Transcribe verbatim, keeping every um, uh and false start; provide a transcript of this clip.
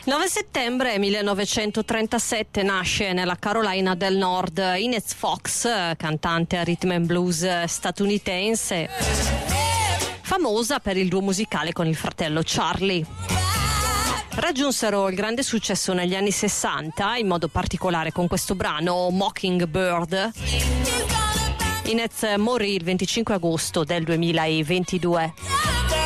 nove settembre millenovecentotrentasette nasce nella Carolina del Nord Inez Fox, cantante rhythm and blues statunitense, famosa per il duo musicale con il fratello Charlie. Raggiunsero il grande successo negli anni sessanta, in modo particolare con questo brano Mockingbird. Inez morì il venticinque agosto del duemilaventidue.